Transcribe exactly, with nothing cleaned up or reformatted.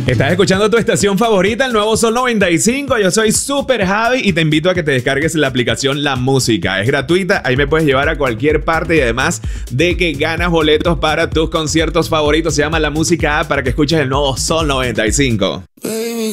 Estás escuchando tu estación favorita, el nuevo Sol noventa y cinco. Yo soy Super Javi y te invito a que te descargues la aplicación La Música. Es gratuita, ahí me puedes llevar a cualquier parte y además de que ganas boletos para tus conciertos favoritos. Se llama La Música App para que escuches el nuevo Sol noventa y cinco. Baby.